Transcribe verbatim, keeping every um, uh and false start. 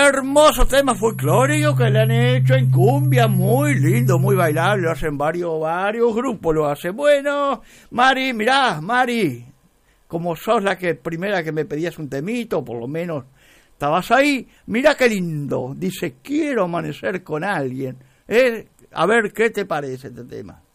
hermoso tema folclórico que le han hecho en cumbia, muy lindo, muy bailable, lo hacen varios, varios grupos, lo hacen. Bueno, Mari, mirá, Mari, como sos la que primera que me pedías un temito, por lo menos estabas ahí, mirá qué lindo, dice, quiero amanecer con alguien. ¿Eh? A ver, ¿qué te parece este tema?